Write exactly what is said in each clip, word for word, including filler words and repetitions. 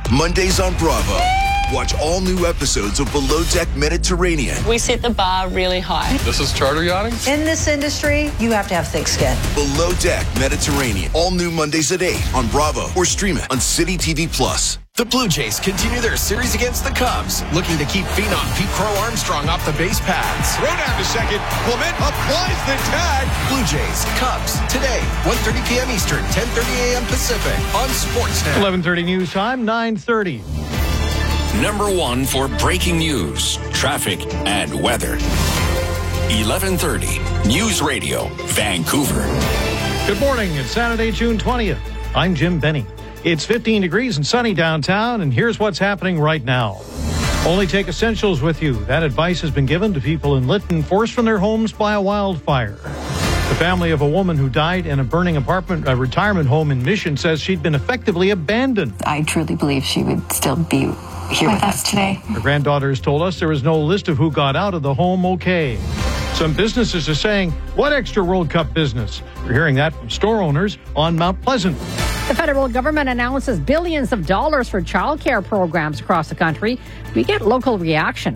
Mondays on Bravo. Watch all new episodes of Below Deck Mediterranean. We set the bar really high. This is charter yachting? In this industry, you have to have thick skin. Below Deck Mediterranean. All new Mondays at eight on Bravo or stream it on City T V Plus. The Blue Jays continue their series against the Cubs, looking to keep phenom Pete Crow Armstrong off the base paths. Throw down to second. Clement applies the tag. Blue Jays, Cubs, today, one thirty p.m. Eastern, ten thirty a.m. Pacific, on Sportsnet. eleven thirty news time, nine thirty. Number one for breaking news, traffic, and weather. eleven thirty News Radio, Vancouver. Good morning. It's Saturday, June twentieth. I'm Jim Benny. It's fifteen degrees and sunny downtown, and here's what's happening right now. Only take essentials with you. That advice has been given to people in Lytton forced from their homes by a wildfire. The family of a woman who died in a burning apartment, a retirement home in Mission, says she'd been effectively abandoned. I truly believe she would still be here with us today. Her granddaughters told us there was no list of who got out of the home okay. Some businesses are saying, what extra World Cup business? We're hearing that from store owners on Mount Pleasant. The federal government announces billions of dollars for childcare programs across the country. We get local reaction.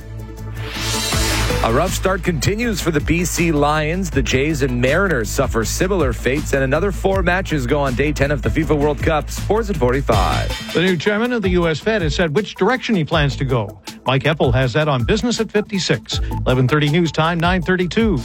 A rough start continues for the B C Lions. The Jays and Mariners suffer similar fates, and another four matches go on day ten of the FIFA World Cup. Sports at forty-five. The new chairman of the U S Fed has said which direction he plans to go. Mike Eppel has that on Business at fifty-six. eleven thirty news time, nine thirty-two.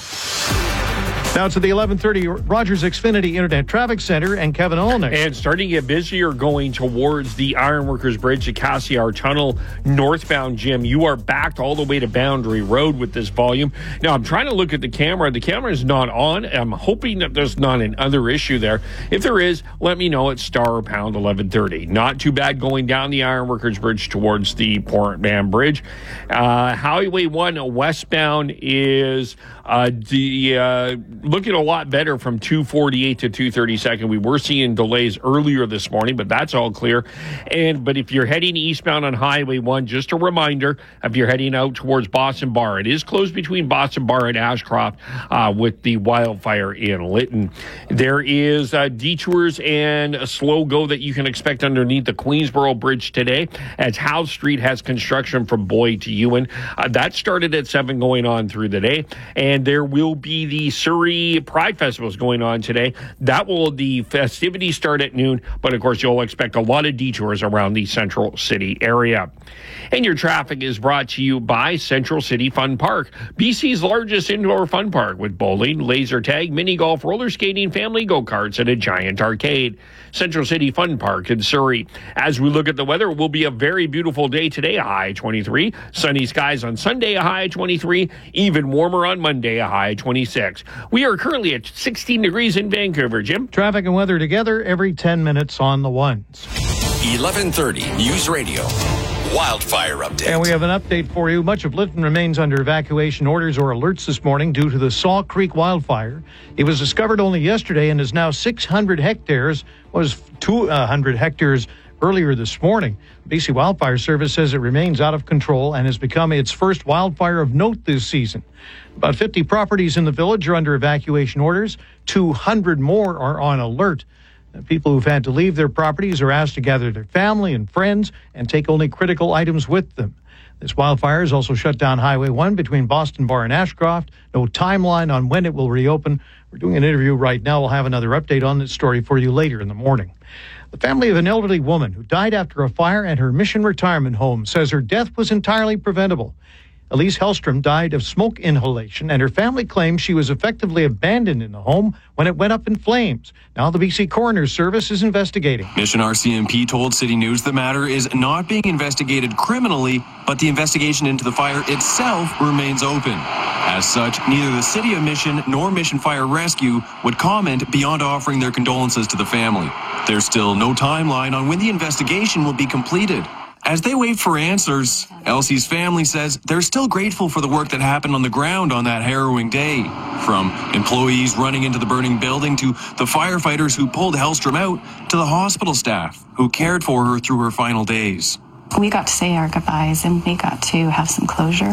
Now to the eleven thirty Rogers Xfinity Internet Traffic Center and Kevin Olnick. And starting to get busier going towards the Ironworkers Bridge to Cassiar Tunnel northbound, Jim. You are backed all the way to Boundary Road with this volume. Now, I'm trying to look at the camera. The camera is not on. I'm hoping that there's not another issue there. If there is, let me know at star or pound eleven thirty. Not too bad going down the Ironworkers Bridge towards the Port Mann Bridge. Uh, Highway one westbound is uh, the... Uh, looking a lot better from two forty-eight to two thirty-second. We were seeing delays earlier this morning, but that's all clear. And but if you're heading eastbound on Highway one, just a reminder, if you're heading out towards Boston Bar, it is closed between Boston Bar and Ashcroft uh, with the wildfire in Lytton. There is uh, detours and a slow go that you can expect underneath the Queensboro Bridge today, as Howe Street has construction from Boyd to Ewan. Uh, that started at seven going on through the day, and there will be the Surrey Pride Festival is going on today. That will, the festivities start at noon, but of course you'll expect a lot of detours around the Central City area. And your traffic is brought to you by Central City Fun Park, B C's largest indoor fun park with bowling, laser tag, mini golf, roller skating, family go-karts, and a giant arcade. Central City Fun Park in Surrey. As we look at the weather, it will be a very beautiful day today, a high twenty-three. Sunny skies on Sunday, a high twenty-three. Even warmer on Monday, a high twenty-six. We are currently at sixteen degrees in Vancouver, Jim. Traffic and weather together every ten minutes on the ones. eleven thirty News Radio. Wildfire update. And we have an update for you. Much of Lytton remains under evacuation orders or alerts this morning due to the Saw Creek wildfire. It was discovered only yesterday and is now six hundred hectares, was two hundred hectares earlier this morning. B C Wildfire Service says it remains out of control and has become its first wildfire of note this season. About fifty properties in the village are under evacuation orders. two hundred more are on alert. People who've had to leave their properties are asked to gather their family and friends and take only critical items with them. This wildfire has also shut down Highway one between Boston Bar and Ashcroft. No timeline on when it will reopen. We're doing an interview right now. We'll have another update on this story for you later in the morning. The family of an elderly woman who died after a fire at her Mission retirement home says her death was entirely preventable. Elise Hellstrom died of smoke inhalation, and her family claims she was effectively abandoned in the home when it went up in flames. Now the B C Coroner's Service is investigating. Mission R C M P told City News the matter is not being investigated criminally, but the investigation into the fire itself remains open. As such, neither the City of Mission nor Mission Fire Rescue would comment beyond offering their condolences to the family. There's still no timeline on when the investigation will be completed. As they wait for answers, Elsie's family says they're still grateful for the work that happened on the ground on that harrowing day. From employees running into the burning building to the firefighters who pulled Hellstrom out to the hospital staff who cared for her through her final days. We got to say our goodbyes and we got to have some closure,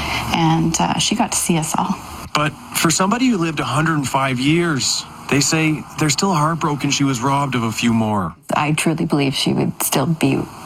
and uh, she got to see us all. But for somebody who lived one hundred five years, they say they're still heartbroken she was robbed of a few more. I truly believe she would still be